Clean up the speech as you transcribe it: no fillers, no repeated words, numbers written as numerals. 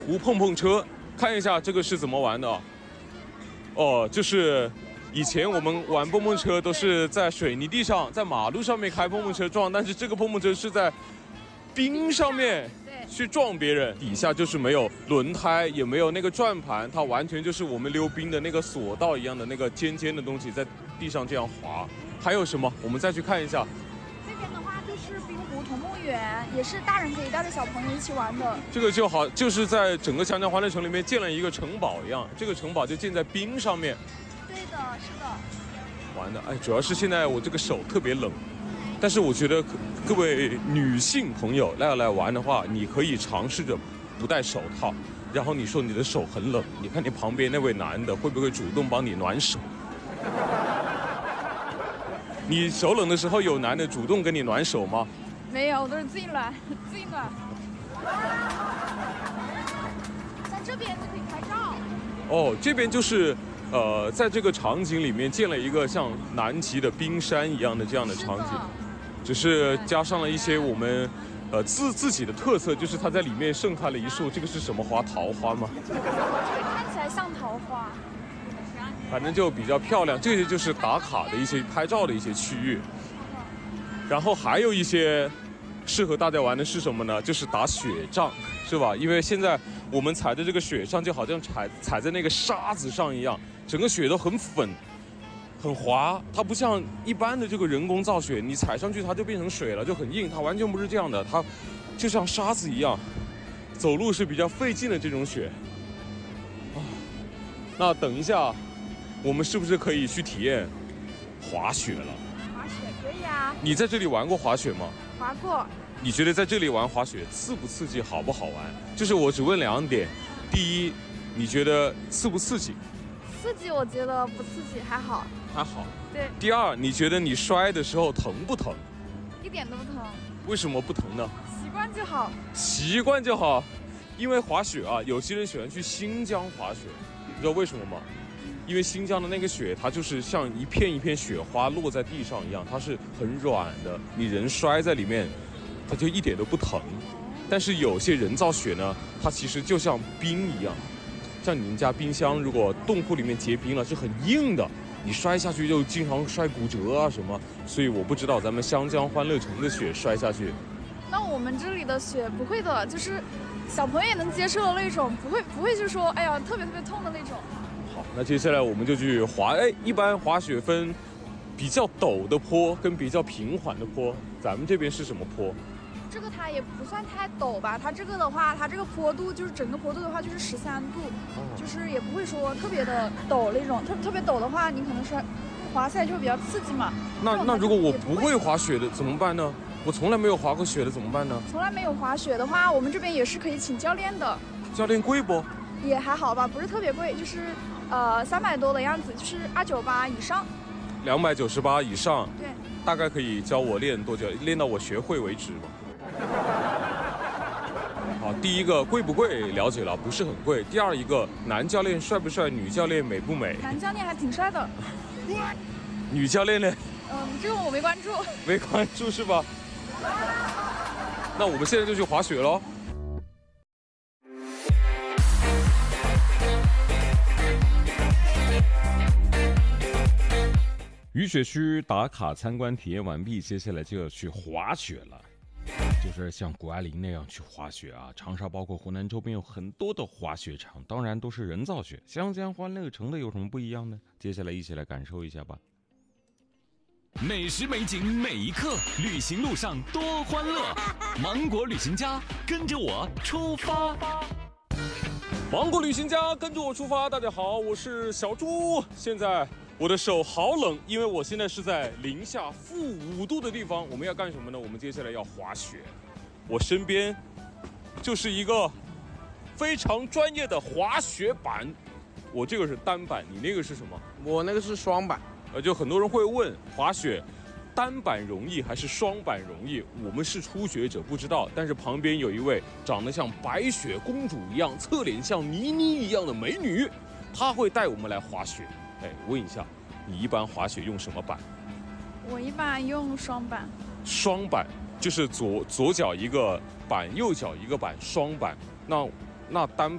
无碰碰车，看一下这个是怎么玩的啊？哦，就是以前我们玩碰碰车都是在水泥地上，在马路上面开碰碰车撞，但是这个碰碰车是在冰上面去撞别人，底下就是没有轮胎，也没有那个转盘，它完全就是我们溜冰的那个索道一样的那个尖尖的东西，在地上这样滑。还有什么？我们再去看一下。 这边的话就是冰湖童梦园，也是大人可以带着小朋友一起玩的。 这个就好，就是在整个湘江欢乐城里面建了一个城堡一样，这个城堡就建在冰上面。 对的，是的。 玩的，哎，主要是现在我这个手特别冷，但是我觉得各位女性朋友来玩的话，你可以尝试着不戴手套，然后你说你的手很冷，你看你旁边那位男的会不会主动帮你暖手？你手冷的时候有男的主动跟你暖手吗？ 没有，我都是自己暖，自己暖。在这边就可以拍照。 哦，这边就是在这个场景里面建了一个像南极的冰山一样的这样的场景，只是加上了一些我们自己的特色，就是它在里面盛开了一束，这个是什么花？桃花吗？ 这个看起来像桃花。 反正就比较漂亮，这些就是打卡的一些拍照的一些区域。然后还有一些适合大家玩的是什么呢？就是打雪仗，是吧？因为现在我们踩的这个雪上就好像踩在那个沙子上一样，整个雪都很粉、很滑，它不像一般的这个人工造雪，你踩上去它就变成水了，就很硬。它完全不是这样的，它就像沙子一样，走路是比较费劲的这种雪。那等一下，我们是不是可以去体验滑雪了？ 滑雪可以啊。 你在这里玩过滑雪吗？ 滑过。 你觉得在这里玩滑雪刺不刺激，好不好玩？就是我只问2点，第一，你觉得刺不刺激？ 刺激，我觉得不刺激，还好。 还好。 对。 第二，你觉得你摔的时候疼不疼？ 一点都不疼。 为什么不疼呢？ 习惯就好。 习惯就好，因为滑雪啊，有些人喜欢去新疆滑雪，你知道为什么吗？因为新疆的那个雪，它就是像一片一片雪花落在地上一样，它是很软的，你人摔在里面，它就一点都不疼。但是有些人造雪呢，它其实就像冰一样，像你们家冰箱如果冻库里面结冰了，是很硬的，你摔下去就经常摔骨折啊什么。所以我不知道咱们湘江欢乐城的雪摔下去， 那我们这里的雪不会的，就是小朋友也能接受的那种，不会就是说哎呀特别痛的那种。 好，那接下来我们就去滑。哎，一般滑雪分比较陡的坡跟比较平缓的坡，咱们这边是什么坡？ 这个它也不算太陡吧，它这个的话，它这个坡度就是整个坡度的话就是13度，就是也不会说特别的陡那种，特别陡的话，你可能说滑下来就会比较刺激嘛。 那如果我不会滑雪的怎么办呢？我从来没有滑过雪的怎么办呢？ 从来没有滑雪的话，我们这边也是可以请教练的。 教练贵不？ 也还好吧，不是特别贵，就是300多的样子，就是298以上。 298以上。 对。 大概可以教我练多久？练到我学会为止吗？好，第一个贵不贵了解了，不是很贵。第二一个，男教练帅不帅？女教练美不美？ 男教练还挺帅的。 女教练呢？ 这个我没关注。 没关注是吧？那我们现在就去滑雪喽。雨雪区打卡参观体验完毕，接下来就要去滑雪了，就是像谷爱凌那样去滑雪啊。长沙包括湖南周边有很多的滑雪场，当然都是人造雪。湘江欢乐城的有什么不一样呢？接下来一起来感受一下吧。 美食美景每一刻，旅行路上多欢乐。芒果旅行家，跟着我出发。 芒果旅行家，跟着我出发。大家好，我是小猪。现在我的手好冷，因为我现在是在零下-5度的地方。我们要干什么呢？我们接下来要滑雪。我身边就是一个非常专业的滑雪板，我这个是单板，你那个是什么？ 我那个是双板。 就很多人会问，滑雪单板容易还是双板容易？我们是初学者，不知道。但是旁边有一位长得像白雪公主一样，侧脸像倪妮一样的美女，她会带我们来滑雪。哎，问一下，你一般滑雪用什么板？ 我一般用双板。双板就是左脚一个板，右脚一个板，双板。那那单